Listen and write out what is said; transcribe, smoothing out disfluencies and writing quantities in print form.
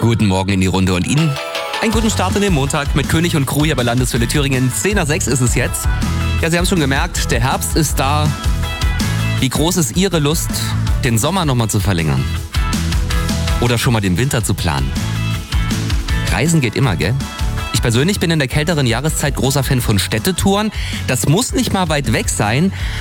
Guten Morgen in die Runde und Ihnen einen guten Start in den Montag mit König und Crew hier bei Landeswelle Thüringen. 10:06 ist es jetzt. Ja, Sie haben es schon gemerkt, der Herbst ist da. Wie groß ist Ihre Lust, den Sommer nochmal zu verlängern? Oder schon mal den Winter zu planen? Reisen geht immer, gell? Ich persönlich bin in der kälteren Jahreszeit großer Fan von Städtetouren. Das muss nicht mal weit weg sein,